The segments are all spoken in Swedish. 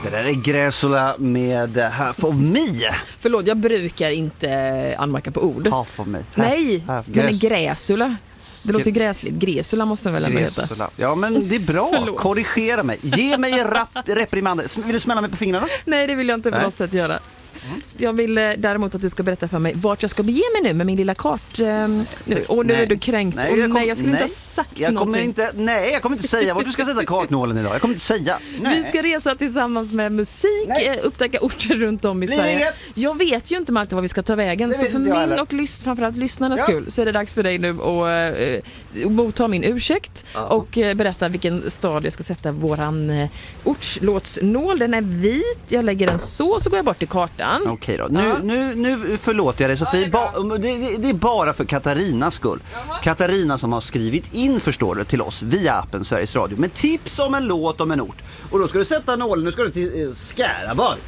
Det där är Gräsula med Half of Me. Förlåt, jag brukar inte anmärka på ord. Half of Me. Nej, den är Gräsula. Det låter gräsligt. Gräsula måste väl ändå heta. Ja, men det är bra. Förlåt. Korrigera mig. Ge mig en reprimand. Vill du smälla mig på fingrarna? Nej, det vill jag inte på något sätt göra. Jag vill däremot att du ska berätta för mig vart jag ska bege mig nu med min lilla kart. Nu är du kränkt. Jag skulle inte ha sagt någonting. Jag kommer inte säga vart du ska sätta kartnålen idag. Jag kommer inte säga. Vi ska resa tillsammans med musik, upptäcka orter runt om i Sverige. Inget. Jag vet ju inte alltid var vi ska ta vägen. Så för min och framförallt lyssnarnas skull så är det dags för dig nu att motta min ursäkt och berätta vilken stad jag ska sätta våran ortslåtsnål. Den är vit, jag lägger den så går jag bort till kartan. Okej då. Nu förlåter jag dig, Sofie. Det är bara för Katarinas skull. Katarina som har skrivit in, förstår du, till oss via appen Sveriges Radio med tips om en låt om en ort. Och då ska du sätta nålen, nu ska du till Skaraborg.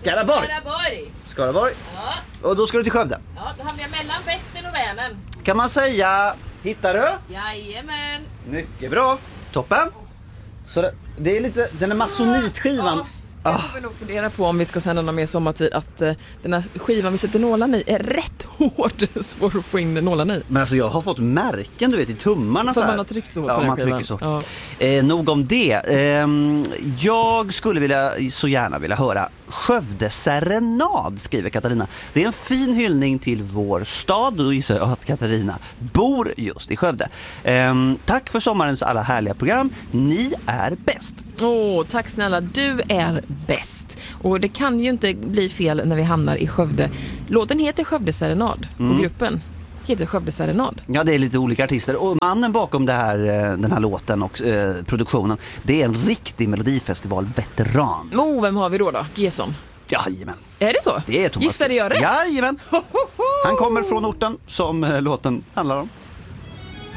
Skaraborg. Ja. Och då ska du till Skövde. Ja, då hamnar jag mellan Vättern och Vänern. Kan man säga, hittar du? Jajamän. Mycket bra. Toppen. Så det är lite, den är masonitskivan. Jag får nog fundera på om vi ska sända någon mer sommartid att den här skivan vi sätter nålarna i är rätt hård, svår att få in nålarna i. Men alltså jag har fått märken, du vet, i tummarna så så här. Man har tryckt så på man skivan. trycker så. Nog om det. Jag skulle så gärna vilja höra Skövde serenad, skriver Katarina. Det är en fin hyllning till vår stad, och gissar jag att Katarina bor just i Skövde. Tack för sommarens alla härliga program. Ni är bäst. Tack snälla, du är bäst. Och det kan ju inte bli fel när vi hamnar i Skövde. Låten heter Skövde serenad och gruppen heter Skövde serenad. Ja, det är lite olika artister. Och mannen bakom den här låten och produktionen, det är en riktig melodifestivalveteran. Vem har vi då? Gesson? Jajamän. Är det så? Det är Thomas. Gissade jag rätt? Jajamän. Han kommer från orten som låten handlar om.